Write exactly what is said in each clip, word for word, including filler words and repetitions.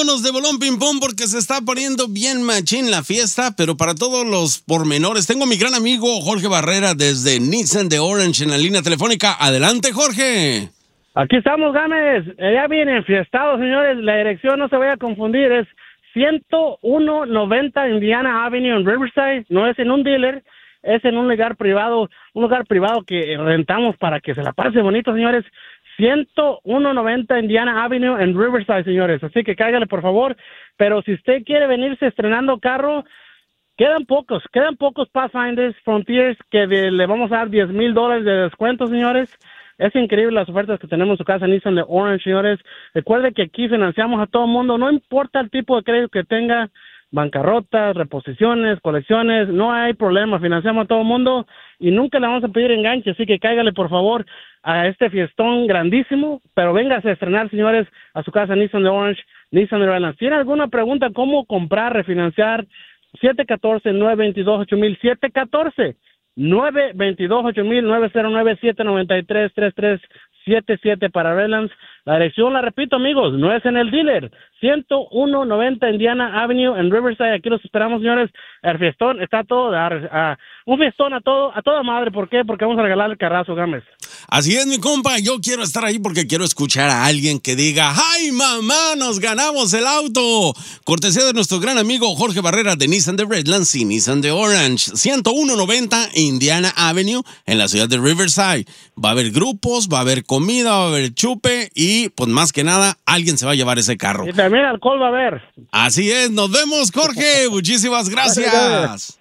vámonos de bolón ping pong porque se está poniendo bien machín la fiesta, pero para todos los pormenores, tengo a mi gran amigo Jorge Barrera desde Nissan de Orange en la línea telefónica. Adelante, Jorge. Aquí estamos, Gámez. Ya viene enfiestado, señores. La dirección no se vaya a confundir, es ciento uno noventa Indiana Avenue en Riverside. No es en un dealer, es en un lugar privado, un lugar privado que rentamos para que se la pase bonito, señores. ciento uno noventa Indiana Avenue en Riverside, señores. Así que cáigale, por favor. Pero si usted quiere venirse estrenando carro, quedan pocos, quedan pocos Pathfinders Frontiers que de, le vamos a dar diez mil dólares de descuento, señores. Es increíble las ofertas que tenemos en su casa Nissan de Orange, señores. Recuerde que aquí financiamos a todo el mundo, no importa el tipo de crédito que tenga, bancarrotas, reposiciones, colecciones, no hay problema, financiamos a todo el mundo y nunca le vamos a pedir enganche, así que cáigale por favor a este fiestón grandísimo, pero véngase a estrenar, señores, a su casa Nissan de Orange, Nissan de Redlands. ¿Tiene alguna pregunta cómo comprar, refinanciar? siete uno cuatro, nueve dos dos, ocho mil, siete uno cuatro, nueve dos dos, ocho mil, nueve cero nueve, siete nueve tres, tres tres siete siete para Redlands. La dirección, la repito, amigos, no es en el dealer. ciento uno noventa Indiana Avenue en Riverside. Aquí los esperamos, señores. El fiestón está todo, a, a, un fiestón a todo, a toda madre. ¿Por qué? Porque vamos a regalar el carrazo, Gámez. Así es, mi compa. Yo quiero estar ahí porque quiero escuchar a alguien que diga: ¡ay, mamá, nos ganamos el auto! Cortesía de nuestro gran amigo Jorge Barrera de Nissan de Redlands y Nissan de Orange. ciento uno noventa Indiana Avenue en la ciudad de Riverside. Va a haber grupos, va a haber comida, va a haber chupe y, pues más que nada, alguien se va a llevar ese carro. Y también alcohol va a haber. Así es. Nos vemos, Jorge. Muchísimas gracias.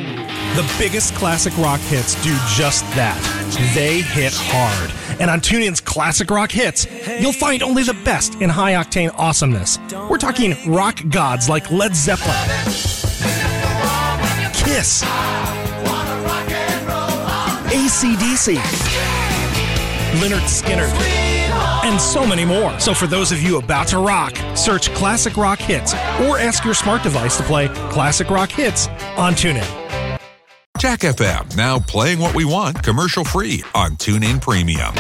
The biggest classic rock hits do just that. They hit hard. And on TuneIn's Classic Rock Hits, you'll find only the best in high-octane awesomeness. We're talking rock gods like Led Zeppelin, Kiss, A C D C, Lynyrd Skynyrd, and so many more. So for those of you about to rock, search Classic Rock Hits or ask your smart device to play Classic Rock Hits on TuneIn. Jack F M, now playing what we want commercial-free on TuneIn Premium.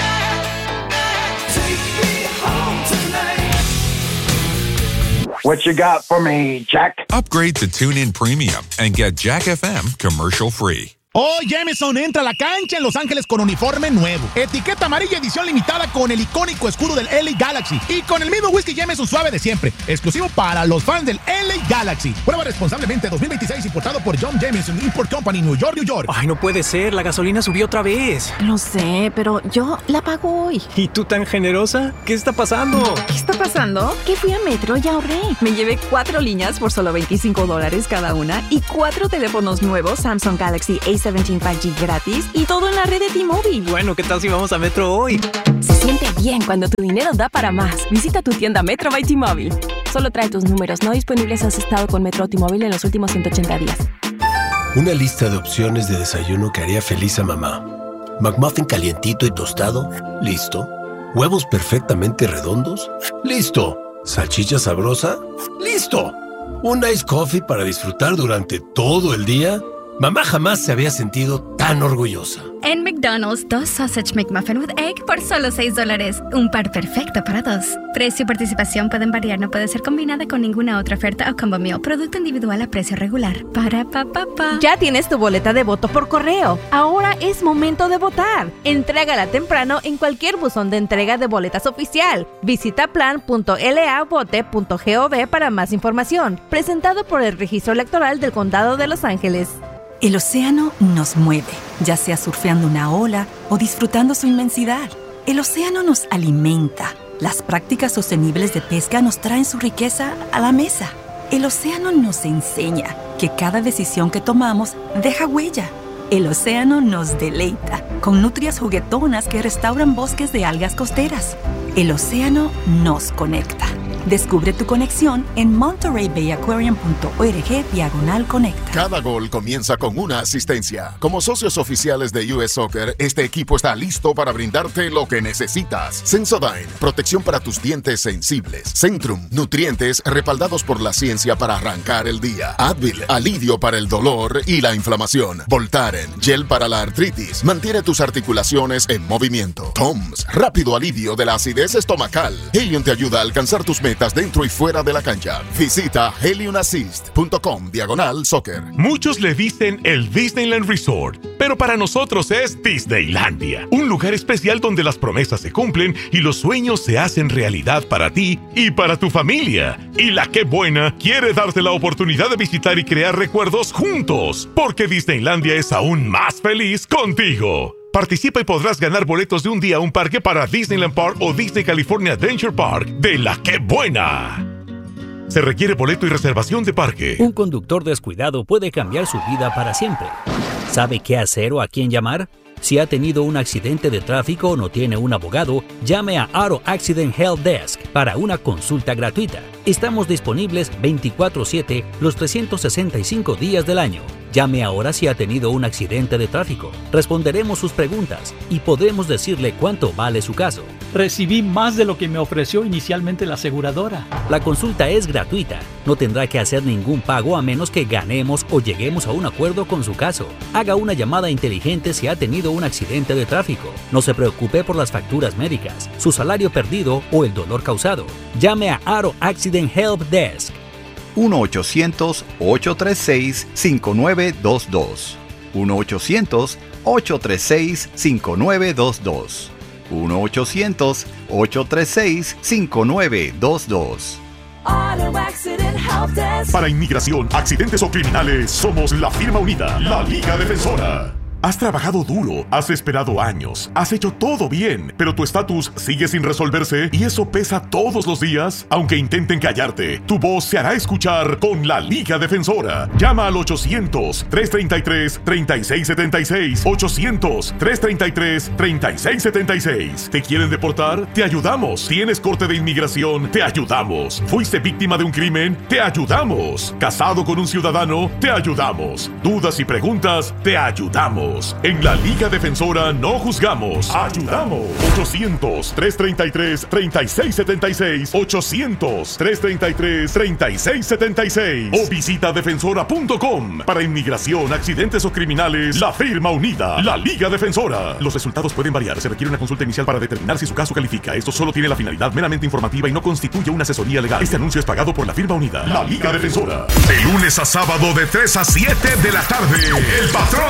What you got for me, Jack? Upgrade to TuneIn Premium and get Jack F M commercial-free. Oh, Jameson entra a la cancha en Los Ángeles con uniforme nuevo. Etiqueta amarilla edición limitada con el icónico escudo del L A Galaxy. Y con el mismo whisky Jameson suave de siempre. Exclusivo para los fans del L A Galaxy. Prueba responsablemente dos mil veintiséis importado por John Jameson Import Company, New York, New York. Ay, no puede ser. La gasolina subió otra vez. Lo sé, pero yo la pago hoy. ¿Y tú tan generosa? ¿Qué está pasando? ¿Qué está pasando? Que fui a Metro y ahorré. Me llevé cuatro líneas por solo veinticinco dólares cada una y cuatro teléfonos nuevos Samsung Galaxy A diecisiete cinco G gratis y todo en la red de T-Mobile. Bueno, ¿qué tal si vamos a Metro hoy? Se siente bien cuando tu dinero da para más. Visita tu tienda Metro by T-Mobile. Solo trae tus números no disponibles has estado con Metro o T-Mobile en los últimos ciento ochenta días. Una lista de opciones de desayuno que haría feliz a mamá. McMuffin calientito y tostado, listo. Huevos perfectamente redondos, listo. Salchicha sabrosa, listo. Un iced coffee para disfrutar durante todo el día. Mamá jamás se había sentido tan orgullosa. En McDonald's, dos Sausage McMuffin with Egg por solo seis dólares. Un par perfecto para dos. Precio y participación pueden variar. No puede ser combinada con ninguna otra oferta o combo meal. Producto individual a precio regular. Para pa pa pa. Ya tienes tu boleta de voto por correo. Ahora es momento de votar. Entrégala temprano en cualquier buzón de entrega de boletas oficial. Visita plan punto l a vote punto gov para más información. Presentado por el Registro Electoral del Condado de Los Ángeles. El océano nos mueve, ya sea surfeando una ola o disfrutando su inmensidad. El océano nos alimenta. Las prácticas sostenibles de pesca nos traen su riqueza a la mesa. El océano nos enseña que cada decisión que tomamos deja huella. El océano nos deleita con nutrias juguetonas que restauran bosques de algas costeras. El océano nos conecta. Descubre tu conexión en monterey bay aquarium punto org diagonal conecta. Cada gol comienza con una asistencia. Como socios oficiales de U S Soccer, este equipo está listo para brindarte lo que necesitas. Sensodyne, protección para tus dientes sensibles. Centrum, nutrientes respaldados por la ciencia para arrancar el día. Advil, alivio para el dolor y la inflamación. Voltaren, gel para la artritis. Mantiene tus articulaciones en movimiento. Toms, rápido alivio de la acidez acidez estomacal. Helium te ayuda a alcanzar tus metas dentro y fuera de la cancha. Visita helium assist punto com diagonal soccer. Muchos le dicen el Disneyland Resort, pero para nosotros es Disneylandia. Un lugar especial donde las promesas se cumplen y los sueños se hacen realidad para ti y para tu familia. Y la Qué Buena quiere darte la oportunidad de visitar y crear recuerdos juntos, porque Disneylandia es aún más feliz contigo. Participa y podrás ganar boletos de un día a un parque para Disneyland Park o Disney California Adventure Park de la Qué Buena. Se requiere boleto y reservación de parque. Un conductor descuidado puede cambiar su vida para siempre. ¿Sabe qué hacer o a quién llamar? Si ha tenido un accidente de tráfico o no tiene un abogado, llame a Auto Accident Help Desk para una consulta gratuita. Estamos disponibles veinticuatro siete los trescientos sesenta y cinco días del año. Llame ahora si ha tenido un accidente de tráfico. Responderemos sus preguntas y podremos decirle cuánto vale su caso. Recibí más de lo que me ofreció inicialmente la aseguradora. La consulta es gratuita. No tendrá que hacer ningún pago a menos que ganemos o lleguemos a un acuerdo con su caso. Haga una llamada inteligente si ha tenido un accidente de tráfico. No se preocupe por las facturas médicas, su salario perdido o el dolor causado. Llame a Auto Accident Help Desk. uno ochocientos, ocho tres seis, cinco nueve dos dos. uno ochocientos, ocho tres seis, cinco nueve dos dos. uno ochocientos, ocho tres seis, cinco nueve dos dos. Para inmigración, accidentes o criminales, somos la firma unida, la Liga Defensora. Has trabajado duro, has esperado años, has hecho todo bien, pero tu estatus sigue sin resolverse y eso pesa todos los días. Aunque intenten callarte, tu voz se hará escuchar con la Liga Defensora. Llama al ochocientos, tres treinta y tres, treinta y seis setenta y seis. ochocientos, tres treinta y tres, treinta y seis setenta y seis. ¿Te quieren deportar? Te ayudamos. ¿Tienes corte de inmigración? Te ayudamos. ¿Fuiste víctima de un crimen? Te ayudamos. ¿Casado con un ciudadano? Te ayudamos. ¿Dudas y preguntas? Te ayudamos. En la Liga Defensora no juzgamos, ayudamos. ochocientos, tres treinta y tres, treinta y seis setenta y seis. ochocientos, tres treinta y tres, treinta y seis setenta y seis. O visita defensora punto com. Para inmigración, accidentes o criminales, la firma unida, la Liga Defensora. Los resultados pueden variar. Se requiere una consulta inicial para determinar si su caso califica. Esto solo tiene la finalidad meramente informativa y no constituye una asesoría legal. Este anuncio es pagado por la firma unida, la Liga Defensora. De lunes a sábado de tres a siete de la tarde, El Patrón